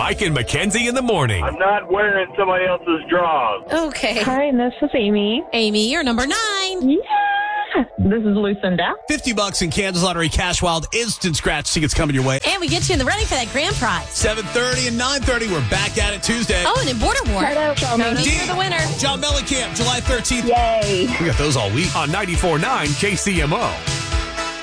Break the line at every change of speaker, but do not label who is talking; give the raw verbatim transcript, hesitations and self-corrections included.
Mike and Mackenzie in the morning.
I'm not wearing somebody else's drawers.
Okay.
Hi, this is Amy.
Amy, you're number nine.
Yeah. This is Lucinda.
fifty bucks in Kansas Lottery Cash Wild Instant Scratch tickets coming your way.
And we get you in the running for that grand prize.
seven thirty and nine thirty, we're back at it Tuesday.
Oh, and in Border War.
Shout out, Sean.
Tony, you're the winner.
John Mellencamp, July thirteenth.
Yay.
We got those all week on ninety-four point nine K C M O.